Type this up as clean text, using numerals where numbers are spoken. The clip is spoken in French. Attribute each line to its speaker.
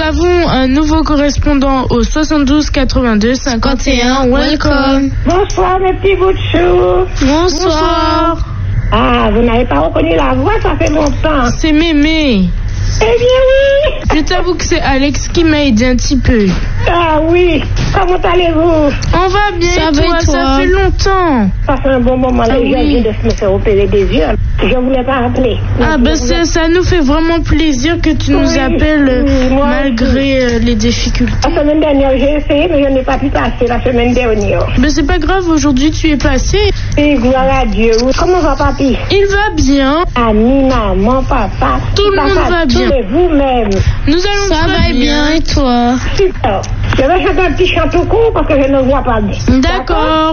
Speaker 1: avons un nouveau correspondant au 72 82 51. Welcome.
Speaker 2: Bonsoir mes petits bouts de chou.
Speaker 1: Bonsoir.
Speaker 2: Ah, vous n'avez pas reconnu la voix, ça fait longtemps.
Speaker 1: C'est Mémé.
Speaker 2: Eh bien oui.
Speaker 1: Je t'avoue que c'est Alex qui m'a aidé un petit peu.
Speaker 2: Ah oui, comment allez-vous?
Speaker 1: On va bien,
Speaker 3: ça va et toi?
Speaker 1: Ça fait longtemps.
Speaker 2: Ça fait un bon moment, là, je viens de me faire opérer des yeux. Je voulais pas rappeler.
Speaker 1: Ah ben ça nous fait vraiment plaisir que tu nous appelles malgré les difficultés.
Speaker 2: La semaine dernière, j'ai essayé, mais je n'ai pas pu passer la semaine dernière.
Speaker 1: Ben c'est pas grave, aujourd'hui tu es passé.
Speaker 2: Et gloire à Dieu. Comment va papy?
Speaker 1: Il va bien.
Speaker 2: Ami, maman, papa.
Speaker 1: Tout le monde va bien.
Speaker 2: Et vous-même.
Speaker 1: Nous allons
Speaker 3: ça va bien et toi?
Speaker 2: Super. Je vais chanter un petit chant tout court parce que je ne vois pas bien.
Speaker 1: D'accord.